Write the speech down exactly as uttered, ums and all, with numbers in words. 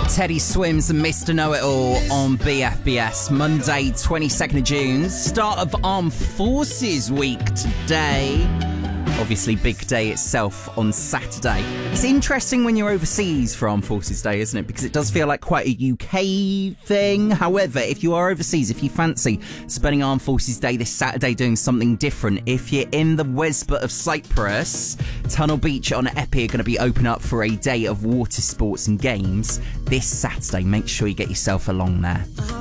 Teddy Swims and Mister Know-It-All on B F B S. Monday, twenty-second of June. Start of Armed Forces Week today. Obviously, big day itself on Saturday. It's interesting when you're overseas for Armed Forces Day, isn't it? Because it does feel like quite a U K thing. However, if you are overseas, if you fancy spending Armed Forces Day this Saturday doing something different, if you're in the Wesbut of Cyprus, Tunnel Beach on Eppie are going to be open up for a day of water sports and games this Saturday. Make sure you get yourself along there.